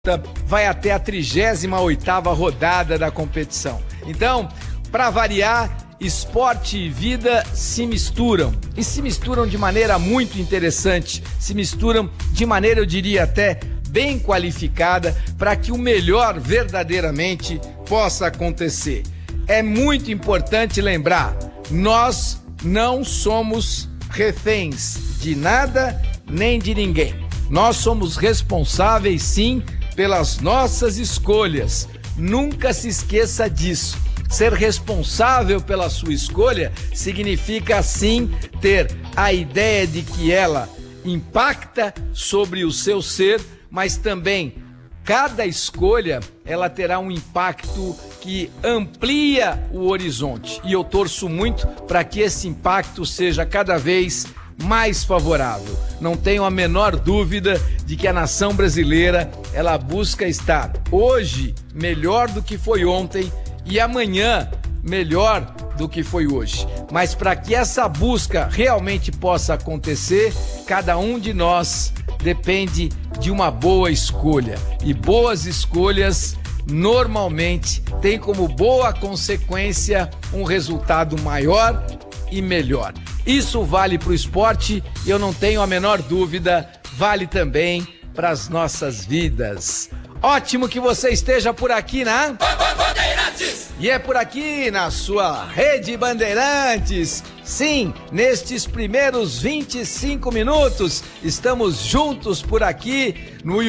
vai até a 38ª rodada da competição. Então, para variar, esporte e vida se misturam. E se misturam de maneira muito interessante. Se misturam de maneira, eu diria até, bem qualificada para que o melhor verdadeiramente possa acontecer. É muito importante lembrar, nós não somos reféns de nada nem de ninguém. Nós somos responsáveis, sim, pelas nossas escolhas. Nunca se esqueça disso. Ser responsável pela sua escolha significa, sim, ter a ideia de que ela impacta sobre o seu ser, mas também cada escolha ela terá um impacto que amplia o horizonte. E eu torço muito para que esse impacto seja cada vez mais favorável. Não tenho a menor dúvida de que a nação brasileira ela busca estar hoje melhor do que foi ontem e amanhã melhor do que foi hoje. Mas para que essa busca realmente possa acontecer, cada um de nós depende de uma boa escolha. E boas escolhas normalmente têm como boa consequência um resultado maior e melhor. Isso vale para o esporte e eu não tenho a menor dúvida, vale também para as nossas vidas. Ótimo que você esteja por aqui na Bandeirantes! E é por aqui na sua Rede Bandeirantes. Sim, nestes primeiros 25 minutos, estamos juntos por aqui no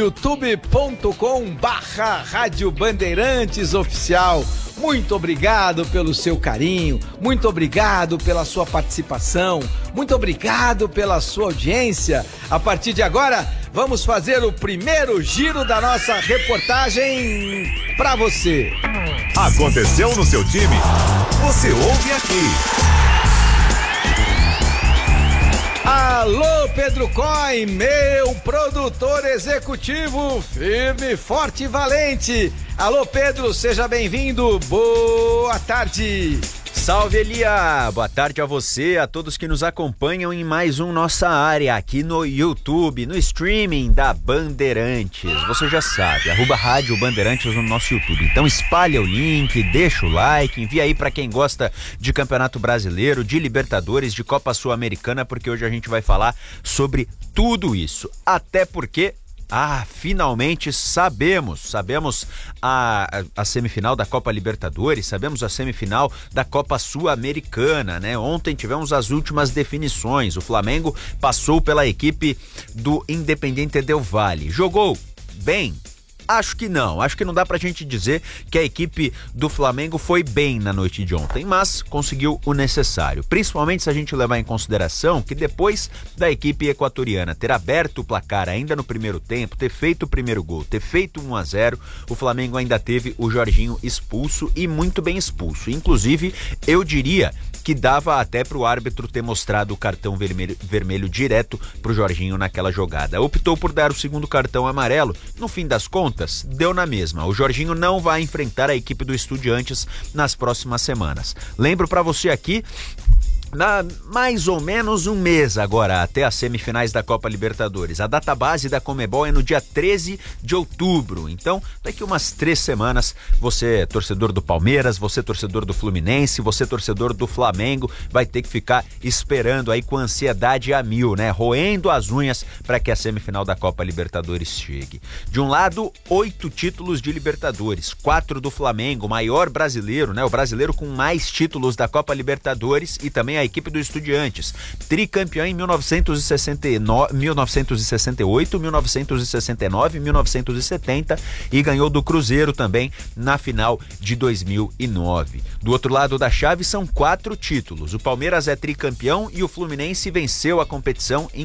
youtube.com/Rádio Bandeirantes Oficial. Muito obrigado pelo seu carinho, muito obrigado pela sua participação, muito obrigado pela sua audiência. A partir de agora, vamos fazer o primeiro giro da nossa reportagem para você. Aconteceu no seu time? Você ouve aqui. Alô, Pedro Coy, meu produtor executivo, firme, forte e valente. Alô, Pedro, seja bem-vindo, boa tarde. Salve, Elia! Boa tarde a você, a todos que nos acompanham em mais um Nossa Área, aqui no YouTube, no streaming da Bandeirantes. Você já sabe, @Rádio Bandeirantes no nosso YouTube. Então espalha o link, deixa o like, envia aí pra quem gosta de Campeonato Brasileiro, de Libertadores, de Copa Sul-Americana, porque hoje a gente vai falar sobre tudo isso. Até porque finalmente sabemos a semifinal da Copa Libertadores, sabemos a semifinal da Copa Sul-Americana, né? Ontem tivemos as últimas definições, o Flamengo passou pela equipe do Independiente del Valle. Jogou bem? Acho que não dá pra gente dizer que a equipe do Flamengo foi bem na noite de ontem, mas conseguiu o necessário, principalmente se a gente levar em consideração que depois da equipe equatoriana ter aberto o placar ainda no primeiro tempo, ter feito o primeiro gol, ter feito 1-0, o Flamengo ainda teve o Jorginho expulso e muito bem expulso, inclusive eu diria que dava até pro árbitro ter mostrado o cartão vermelho direto pro Jorginho naquela jogada. Optou por dar o segundo cartão amarelo, no fim das contas, deu na mesma. O Jorginho não vai enfrentar a equipe do Estudiantes nas próximas semanas. Lembro pra você aqui, mais ou menos um mês agora, até as semifinais da Copa Libertadores. A data base da Conmebol é no dia 13 de outubro. Então, daqui umas 3 semanas, você, torcedor do Palmeiras, você, torcedor do Fluminense, você, torcedor do Flamengo, vai ter que ficar esperando aí com ansiedade a mil, né? Roendo as unhas para que a semifinal da Copa Libertadores chegue. De um lado, 8 títulos de Libertadores, 4 do Flamengo, maior brasileiro, né? O brasileiro com mais títulos da Copa Libertadores, e também a equipe do Estudiantes, tricampeã em 1969, 1968, 1969, 1970 e ganhou do Cruzeiro também na final de 2009. Do outro lado da chave são 4 títulos. O Palmeiras é tricampeão e o Fluminense venceu a competição em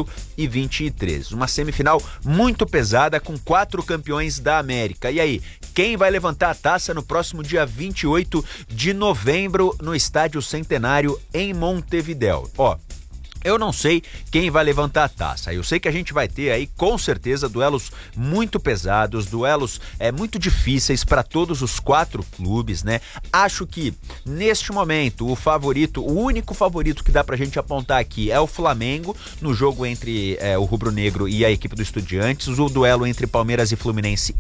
2023. Uma semifinal muito pesada com 4 campeões da América. E aí, quem vai levantar a taça no próximo dia 28 de novembro no Estádio Centenário em Montevidéu? Eu não sei quem vai levantar a taça. Eu sei que a gente vai ter aí, com certeza, duelos muito pesados, duelos muito difíceis para todos os 4 clubes, né? Acho que, neste momento, o único favorito que dá pra gente apontar aqui é o Flamengo, no jogo entre o Rubro Negro e a equipe do Estudiantes. O duelo entre Palmeiras e Fluminense